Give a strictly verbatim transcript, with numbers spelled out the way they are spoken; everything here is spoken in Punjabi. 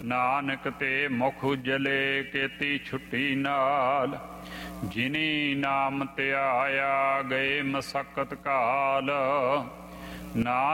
ਨਾਨਕ ਤੇ ਮੁਖ ਉਜਲੇ ਕੀਤੀ ਛੁੱਟੀ ਨਾਲ। ਜਿਨੀ ਨਾਮ ਧਿਆਇਆ ਗਏ ਮਸਕਤ ਕਾਲ। ਨਾ